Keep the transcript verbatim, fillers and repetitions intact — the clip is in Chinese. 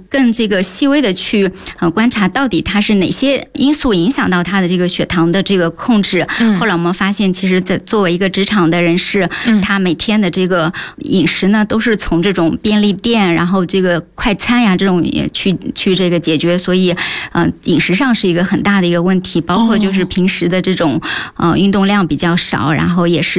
更这个细微的去呃观察到底它是哪些因素影响到他的这个血糖的这个控制。嗯、后来我们发现，其实在作为一个职场的人士，嗯、他每天的这个饮食呢，都是从这种便利店，然后这个快餐呀这种也去去这个解决，所以呃饮食上是一个很大的一个问题，包括就是平时的这种呃运动量比较少，然后也是